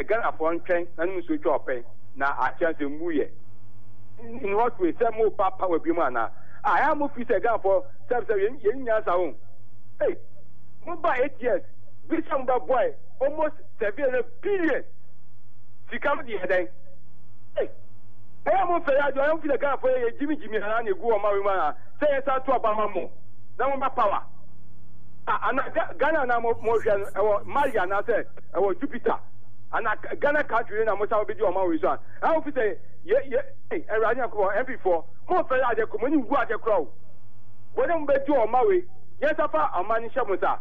Ghana for train and so drop na a chance to move in what way some more papa will be mana. I am a piece of gun for 7 years old. Hey, move by 8 years. Be some boy almost 7 billion. She comes the head. Hey, I am a fair. I don't feel a gun for Jimmy and you go on my say it's out to Obama. Now my power. And Ghana now motion or Marian, I said, or Jupiter. And Ghana country, and I must have been on my reason. I hope you say, yeah, every four. More fair, I come when you go at the crowd. When I'm better on my way, yes, I found a man in Shamusa.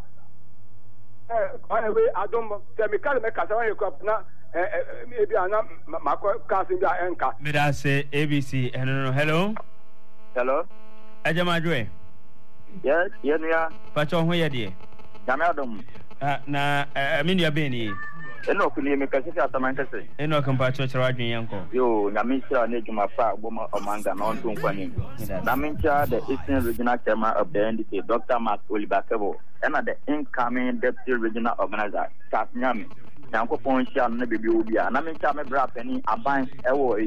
I don't tell me, can't make a crop now. Maybe I'm not my casting the anchor. But I say ABC, and hello. Hello. Ajamadre. Yes, yeah. Pacho, where you Yamadum. Na, I mean, you're being Eno kuni mekasi atamanta se. Eno kampacho charaji yanko. Yo, Namisha Nejuma Fa Boma Omanga non Tunquani. Namisha, the Eastern Regional Chairman of the NDC, Dr. Mark Olibakebo, and the incoming Deputy Regional Organizer, Sat Nyami. Yanko Poncha Nebibia, Namisha Mebra Penny, Aban, Ewo,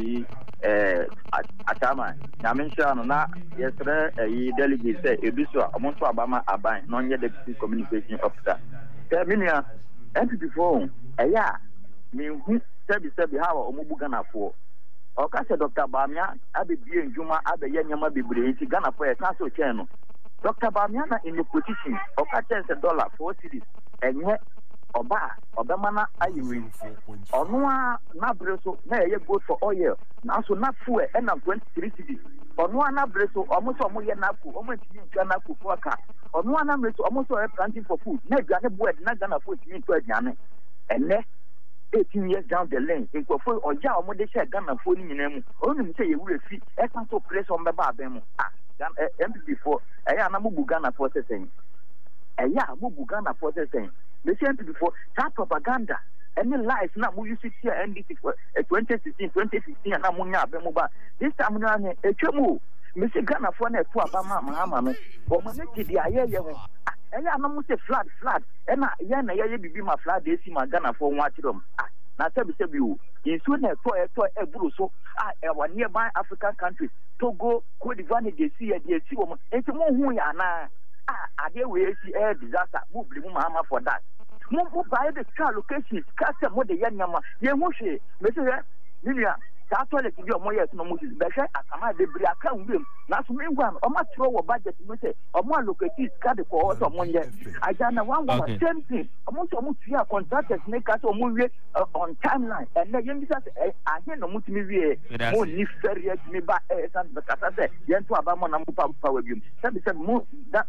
Atama. Namisha, na yesterday, a delegate said, Ebiswa, Amonto Abama Aban, non yet Deputy Communication Officer. Terminia, MP4. Me who said how Omubu Ghana for. Okasa Dr. Bamia, Abbey Juma, Abbey Yama Bibri, Ghana for a council channel. Dr. Bamiana in the position of $1 4 cities, and yet Oba, Obamana, I win. Or no, Nabreso, nay, good for oil. Now, so not full, and I'm 23 cities. Or no, Nabreso, almost a million Naku, almost Janaku for a car. Or no, Nabreso, almost a planting for food. Nay, Ghana boy, not gonna put me to a Ghana. And 18 years down the lane, in Kofo or Jao Modesha Ghana phone in them, only say you will see a to press on the Babemo. MP4, a Yanamu Ghana processing. A Yamu Ghana processing. The same before that propaganda. Any lies now we used to see NDC for 2016, 2015, and Amunia Bemoba. This time, a Chemu, Mr. Ghana for a poor Bama, or Manaki, the Aya. And I know say flood, and I be my flood. They see my Ghana for watching them. Now, tell you, in soon a blue so our nearby African countries, Togo, Cote d'Ivoire, they see woman, and to more who are now. Are they will see air disaster, move Mama for that. Move by the car locations, custom what the young Yama, Yamushi, Mr. Lilia. That's why they give more years no Moses Becker, I the Briaca William. That's me one, or much lower budget, you say, or more located card for us on 1 year. I done one same thing. Almost here contractors make us movie on timeline. And the young I hear no multimedia, more necessary me by and the Casate, Yanto Abama Namupa Power View. That said, more that.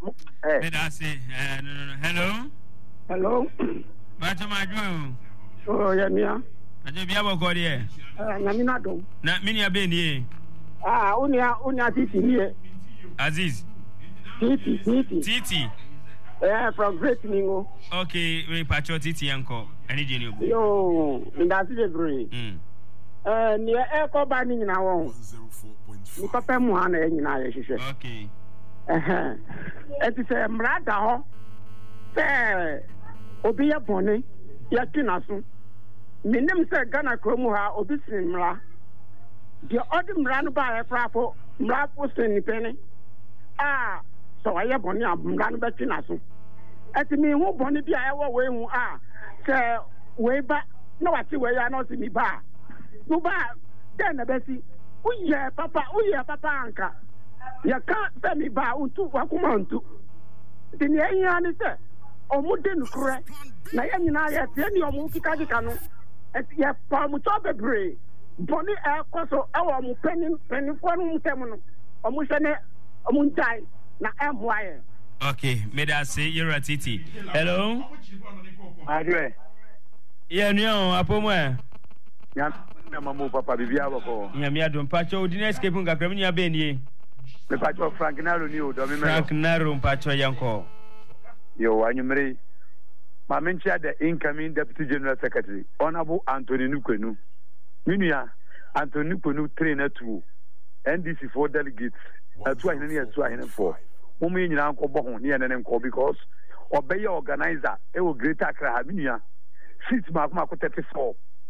Hello. Hello. Oh, yeah. I just be able to go there. Naminado. Not many have been here. Unia Titi here. Aziz. Titi. From Great Mingo. Okay, we patch your Titi uncle. I need you. Yo, in that delivery. Near Echo Banning in our own. Papa Muana in our okay. It is a Mrata. Say, Obia Pony, Yakinasu. Minim said Ghana Kromuha, Obisin Mra. The other ran by a frapo, Mrapo Penny. So I have only a Mran Betinasu. At me, who bonny be our way who are. Say, way back, no, I see where you are not in me bar. No bar, then a Bessie. Oh, yeah, Papa, Anka. You can't send me bar to Wakumantu. The Nyan said, or Mudin correct. Nayana, any of Mukikano. Yet, Palmutobe Bray, Bonnie Air Coso, our penny for Mutemono, or Mushane, or Muntai, na M. Okay, may I say you're a Titi. Hello? Adre. Yeah, no, Apomo. Yamamu Papa Bibiabo. Yamia don't patch out the escape on Gramina Benny. The patch of Frank Naro new, Frank Naro, Pacho Yanko. Yo, and you may. Mamencha the incoming Deputy General Secretary, Honorable Anthony Nukwenu. Minia, Anthony Nukwenu trainer 2, NDC 4 delegates, 2 and 4. Women in Uncle Bohon, near an encore because obey organizer, a greater Accra, Minia, 6 Mark 34.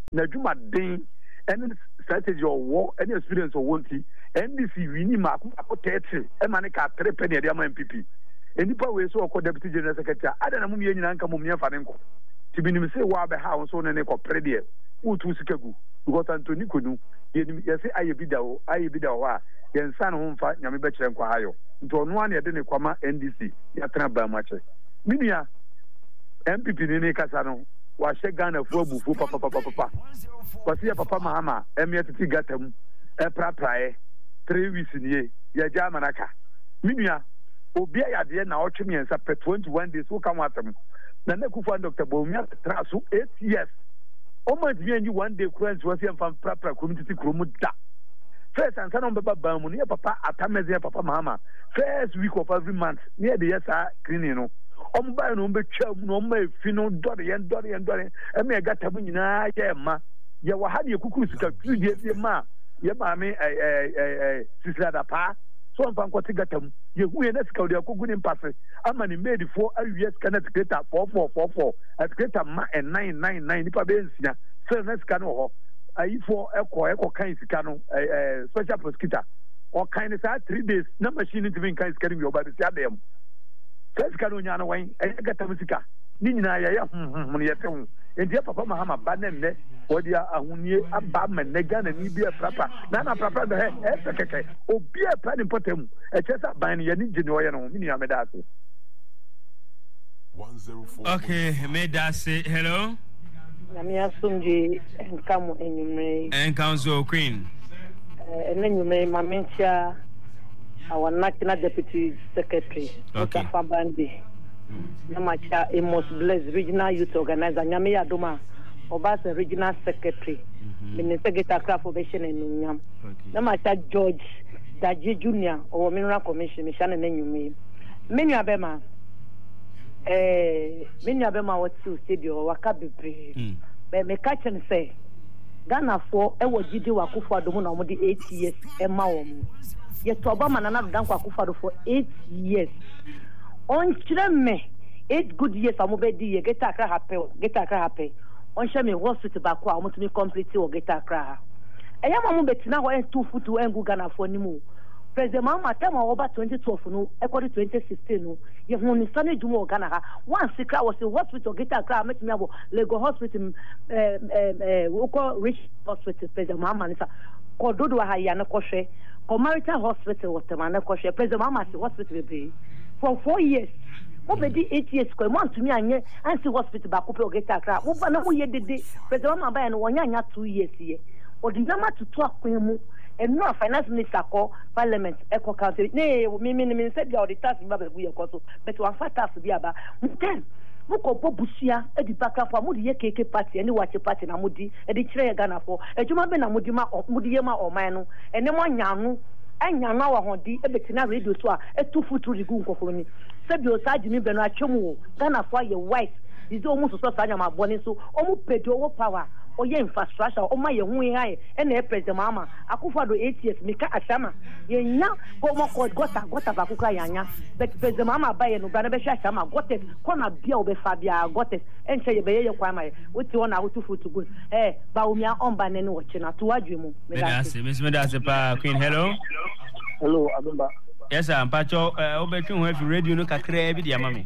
na dwuma den any strategy or war any experience or wanti NDC we ni mako akotete e mane ka 3 penny e dey am MPP enipa we so okọ deputy general secretary ada na mum ye nyina nka mum ye fa ne nko tibinim say wa be ha so ne ko pre de utu sikagu because Anthony Konu ye say ayebida wo a ye nsa no ho mfa nyame be kire nkwa hayo nto no an ye de ne kwama NDC ya tena ba mache minia MPP ni kasa no wa she Ghana fu abufu papa kwasi ya papa Mahama emietiti gatam praprae 3 weeks nie ya jamanaka minia obi ayade na otwe miensa per 21 days wo kan watam na Kufu Dr. Bawumia traso 8 years o ma dimi nyi 1 day current was yam fam prapra community kromu da first and son baba bamu ne papa atameze papa Mahama first week of every month near the yes cleaning no omba no betwa mu no ma efi no dore e me gata mu nyina ye ma ye wa ha ne kukuru sika tudie die ma ye ma me sislada pa so mfa nkote gata mu ye hu ye na sika odi akogu ni mpase ama ni made for awies kana tiketa 4444 atiketa ma 999 nipa be nsia so na sika no ho ayi for eko kan sika no special prosecutor o kan sa 3 days na machine to bin kan sika ni oba be sia dem sika no nya no wan gata mu sika ni nyina ya mun ye tehu enti papa Mahama ba ne odi ahunie aba menega na ni bia prapa na prapa de keke obi a pa ni potem e chesa ban ye ni gine oye no mi ni ameda ase 104. Okay, me da say hello. Na mi asumji enkamu enyumre. Enkanzo Queen. Enyumre mamentia our national deputy secretary. Okay. Fabandi. Na macha Amos Blaze regional youth organizer nyame yadoma Obasa regional secretary. Minister Geta Craft Ovation and Nyam. Na macha George Daji Junior or Mineral Commission Mishana Nenyume. Many abema what you said you waka bebre. But me catch and say Ghana for ewo jide wa Akufo-Addo mu na mo di 8 years e ma wo mu. Ye to Obama na dan kwa Akufo-Addo for 8 years. On chireme 8 good years amobedi ye Geta Accra happy. On shame hospital back wa mo to me complete o Geta Accra. Eya ma mo betina ho en 2 foot engu Ghana for nimu. President Mahama tema over 2012 no according 2016 no ye hu ni sane dwuma Ghana ha one secret was a hospital Geta Accra met me abo Lagos hospital woko rich hospital President Mahama nisa kododo ha ya na kohwe Comarital hospital wotema na kohwe President Mahama si hospital be for 4 years obedi 8 years ko mo antumi anye ansi hospital ba ko pe Geta Accra wo ba na wo ye dede President Mahama ba ya no wonya anya 2 years ye odinama tutu akwan mu and no finance minister call parliament eco council ne me said the tax ba be buye koso but one fat tax bi aba then mo ko busia e di baka for mo di ye keke party any watch party na mo di e di kire Ghana for ejuma be na mo di ye ma oman no ene mo nyanu anya na wa hodi e betina radio so a e tu futu rigu nkofo ni se bi o sa jimi be no atwemu Ghana for ye white is almost so sanya ma boni so omu pedo wo power oye infrastructure o ma ye hu hai e na President Mahama Akufo-Addo 8 years mika ashama ye nya ko mo ko gota ba kuka yanya but President Mahama ba ye no bra na be sha ashama gote ko na bia o be fa bia gote enche ye be ye kwa ma ye wuti wona wutu futu good Bawumia omba ne no wo china to wadwemu me da se pa Queen hello Abemba. Yes sir mpacho obetwe ho afi radio no kakra bi dia mame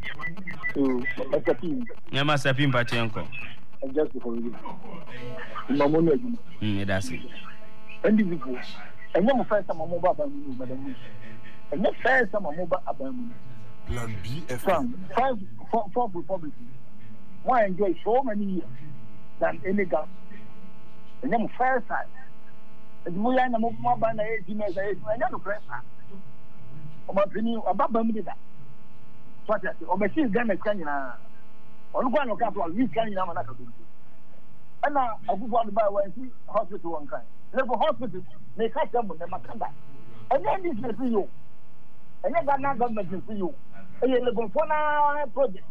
nyama sapi mpacho enko just for you mamono egu that's it individual and you first time mama baba mu madam and you first time mama baba mu Plan BFM 5 for republic why enjoy so many years than any gap and you first time and you na mo baba na 18 years and you no press Oba pini ababa mu da so that obesi Ghana kwanyina olugwa no ka to we kan nyina mana ka do ana Akufo-Addo ba wa si hospital one kan Lagos hospital me ka tell mo na makanda and then this is you and then Ghana government is you e ye Lagos na project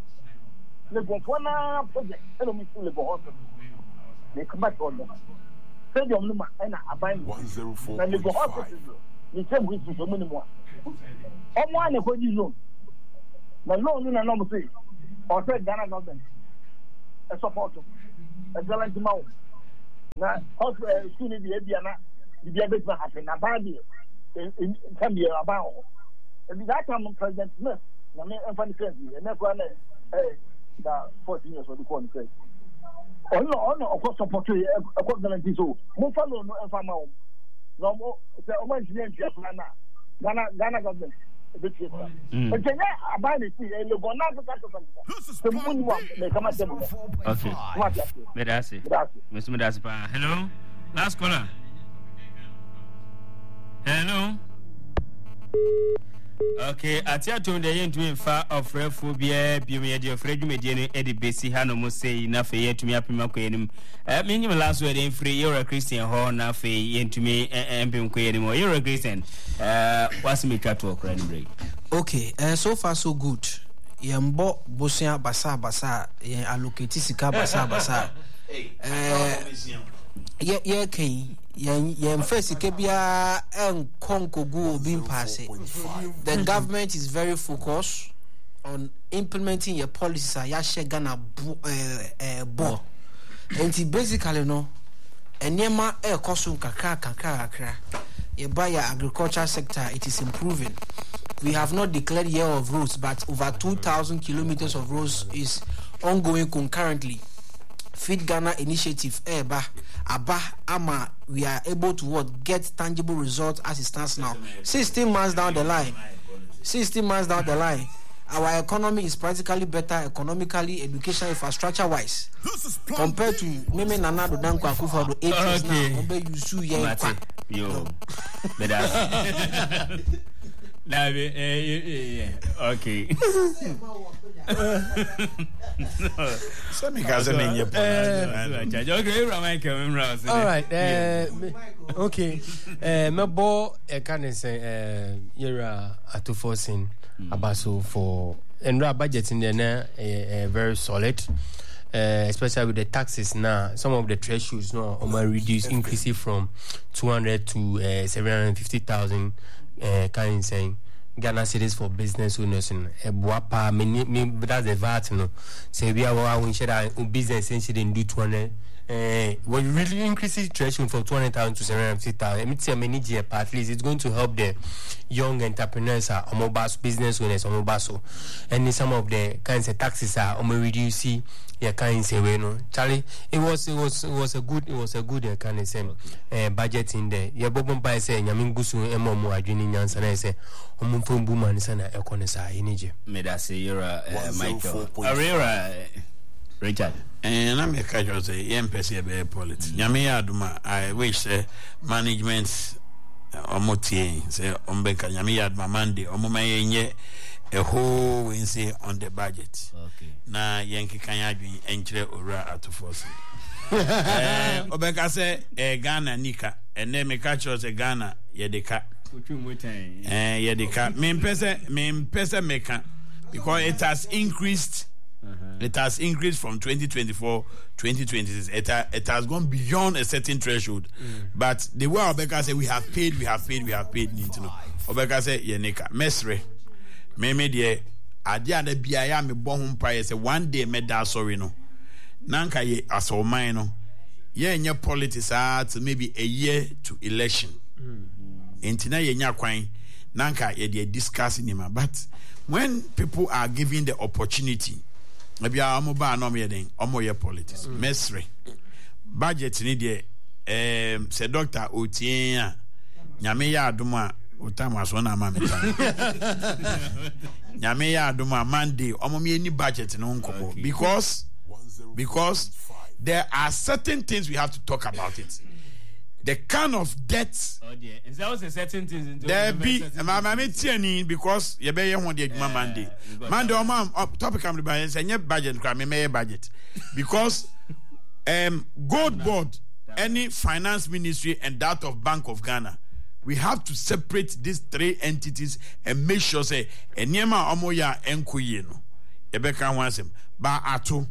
hello me Lagos hospital me come back on stadium no ma na aban 104.5 na Lagos hospital ni sem we so many more omo ane ko di zone na no mo say or say Ghana government support a gallant na hospital school ni bi na bi bet ma happen na ba bi can be about and that time President Smith na me enfant crazy and na kwa na da 14 years of the corn crazy ono of course support e government so mo follow no enfa ma no mo se o ma engineer just na Ghana government okay hello last caller hello okay atia to the yen to fa of phobia biome de ofre dwumedie no e de besi ha no mo sei na fe yetumi apema kwanim menyim last word in free you're Christian ho na fe yentumi empem kwanim you're Christian what's me try to okra ni break okay so far so good yembo bosia basa yen allocate sika basa yeah ken yen first ke bia en konkogu obi mpase. The government is very focused on implementing your policies ya share Ghana bo and basically no enema e koso kakra e by your agriculture sector it is improving. We have not declared year of roads, but over 2,000 kilometers of roads is ongoing concurrently. Feed Ghana initiative ama we are able to get tangible results as it stands now. 16 months down the line, our economy is practically better economically, education, infrastructure wise compared to Meme Nana do Danko Akufo-Addo 8 years now. Obe Yusu yo okay. All right. Okay. Mebo can say you're at to forcing abaso for and budget in there very solid. Especially with the taxes now, some of the thresholds now are reduced, increasing from 200 to 750,000. Kind of saying Ghana cities for business owners and Buapa, that's the VAT. No, say we are when share business essentially do 200. What really increases threshold from 200,000 to 750,000. It's a many year at least it's going to help the young entrepreneurs or mobile business owners or mobile. And some of the kinds of taxes are reduce. Kind say we no Charlie it was a good kind of say budget in there ya bobon pa say nyamingusu emomo adwini nyansa na say omumfo buma nsa na ekonesa inije me da say you're Michael Arera Richard na me ka jo say yem pese be politics nyame aduma I wish management omotie say ombenka nyame aduma mande omoma yenye a whole Wednesday on the budget. Okay. Na Yankee Kanyadwi enchre ora atufosi. Obeka say Ghana nika and then me catch us Ghana yedeka. Yedeka. Me pese meka because it has increased. It has increased from 2024 2026. It has gone beyond a certain threshold. But the way Obeka say we have paid. Need to know. Obeka say yeneka mesre. Me de adia da bia ya me bo ho mpae se one day me da sorry no nanka ye asoman no ye nya politics to maybe a year to election entina ye nya kwan nanka ye dey discussing him but when people are given the opportunity maybe amo ba no me den omo ye politics mesre budget ni de se doctor otien a nyame ya adom a utama so na mama nyame ya adoma Monday omomi any budget no nkobo because there are certain things we have to talk about it. The kind of debts is there also certain things there be mama tiani because ye be ye ho de aduma Monday topic am the say nye budget kra me budget because gold board any finance ministry and that of Bank of Ghana we have to separate these three entities and make sure say enyema omoya enkoye no ebeka ho asem ba ato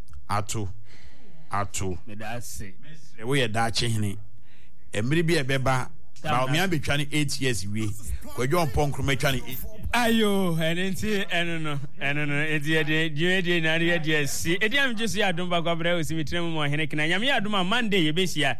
me da say we ye da chehene emri bi ebeba ba omi abetwa ne 8 years we kwadwo ponkro metwa ne ayo enenti eno no edi na edi si edi am jesu ya adom ba kwabra osimitrem mo hene kina nyame adom Monday ye besia